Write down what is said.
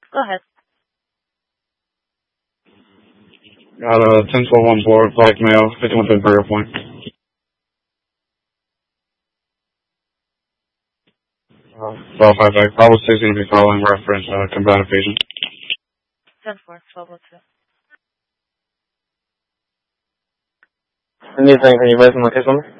Go ahead. Got a 10-12 on board, black male, 51 Burger Point. Bravo 5 back. Bravo 6 going to be following reference, combative patient. 10-4, 1202. Anything from you guys in location number?